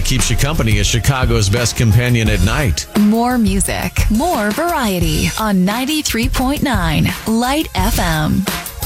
keeps you company as Chicago's best companion at night. More music, more variety on 93.9 Light FM.